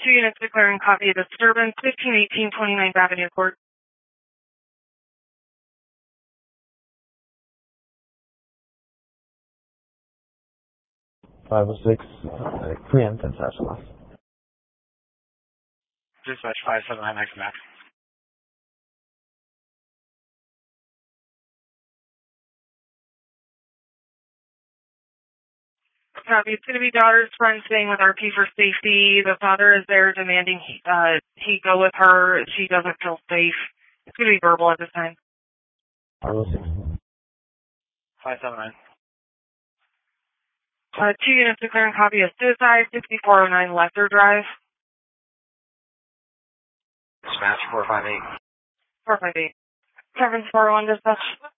2 units declaring copy of disturbance, 1518 29th Avenue Court. 506, preempt and flash loss. Dispatch 579 next map. Copy. It's going to be daughter's friend staying with RP for safety. The father is there demanding he go with her. She doesn't feel safe. It's going to be verbal at this time. 506. 579. 2 units declaring copy of suicide, 6409 Lester Drive. Dispatch 458. 458. 741 dispatch.